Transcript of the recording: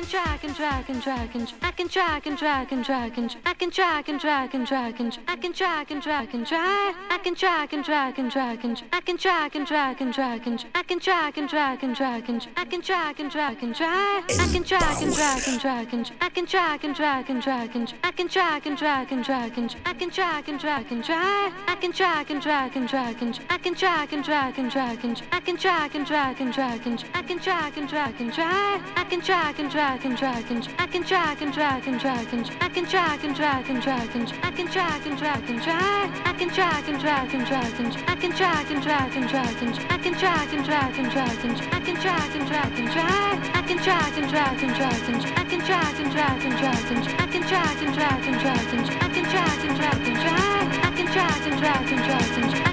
drag and drag and drag and I can drag and drag and drag and I can drag and drag and drag and I can drag and drag and drag I can drag and drag and drag and I can drag and drag and drag and I can drag and drag and drag and I can drag and drag and drag I can drag and drag and drag and I can drag and drag and drag and I can drag and drag and drag and I can drag and drag and drag I can drag and drag and drag and I can drag and drag and drag and I can drag and drag and drag and I can drag and drag and drag I can drag and drag and drag and I can drag and drag and drag and I can drag and drag and drag and I can drag and drag and drag I can drag and drag and drag and I can drag and drag and drag and I can drag and drag and drag and I can drag and drag and drag I can drag and drag and drag and I can drag and drag and drag and I can drag and drag and drag and I can drag and drag and drag I can drag and drag and drag and